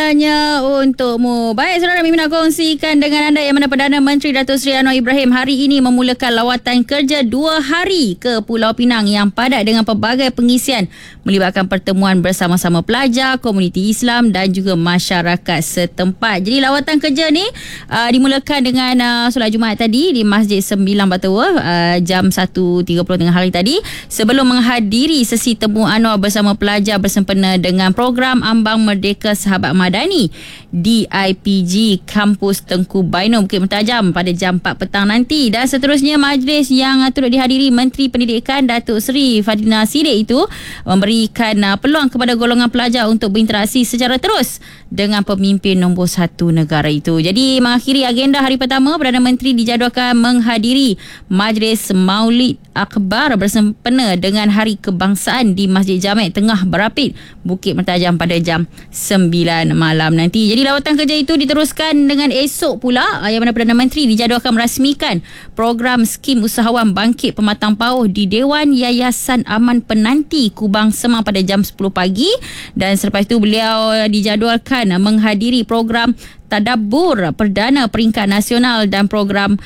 segalanya untukmu. Baik, saudara, Mimin nak kongsikan dengan anda yang mana Perdana Menteri Datuk Seri Anwar Ibrahim hari ini memulakan lawatan kerja 2 hari ke Pulau Pinang yang padat dengan pelbagai pengisian melibatkan pertemuan bersama-sama pelajar, komuniti Islam dan juga masyarakat setempat. Jadi lawatan kerja ni dimulakan dengan solat Jumaat tadi di Masjid 9 Batawa jam 1.30 tengah hari tadi sebelum menghadiri sesi temu Anwar bersama pelajar bersempena dengan program Ambang Merdeka Sahabat Madani di IPG Kampus Tengku Bainu Bukit Mentajam pada jam 4 petang nanti. Dan seterusnya majlis yang turut dihadiri Menteri Pendidikan Datuk Seri Fadlina Siddiq itu memberikan peluang kepada golongan pelajar untuk berinteraksi secara terus dengan pemimpin nombor 1 negara itu. Jadi mengakhiri agenda hari pertama, Perdana Menteri dijadualkan menghadiri Majlis Maulid Akbar bersempena dengan Hari Kebangsaan di Masjid Jamek Tengah Berapit Bukit Mentajam pada jam 9 malam nanti. Jadi lawatan kerja itu diteruskan dengan esok pula yang mana Perdana Menteri dijadualkan merasmikan program skim usahawan bangkit pematang pauh di Dewan Yayasan Aman Penanti Kubang Semang pada jam 10 pagi dan selepas itu beliau dijadualkan menghadiri program Tadabbur Perdana Peringkat Nasional dan program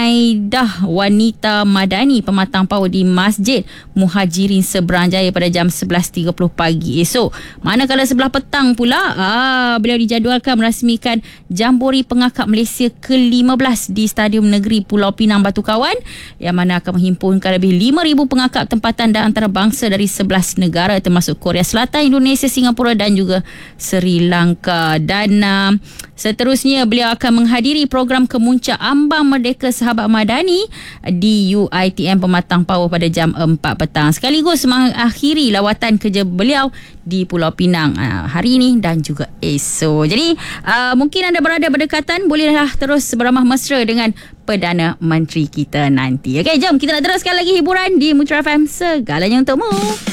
Maidah Wanita Madani Pematang Pauh di Masjid Muhajirin Seberang Jaya pada jam 11.30 pagi esok. Manakala sebelah petang pula beliau dijadualkan merasmikan Jambori Pengakap Malaysia ke-15 di Stadium Negeri Pulau Pinang Batu Kawan yang mana akan menghimpunkan lebih 5,000 pengakap tempatan dan antarabangsa dari 11 negara termasuk Korea Selatan, Indonesia, Singapura dan juga Sri Lanka. Dan seterusnya beliau akan menghadiri program Kemuncak Ambang Merdeka Sahabat Madani di UiTM Pematang Pauh pada jam 4 petang. Sekaligus mengakhiri lawatan kerja beliau di Pulau Pinang hari ini dan juga esok. Jadi mungkin anda berada berdekatan, bolehlah terus beramah mesra dengan Perdana Menteri kita nanti. Okey, jom kita nak teruskan lagi hiburan di Mutra FM, segalanya untukmu.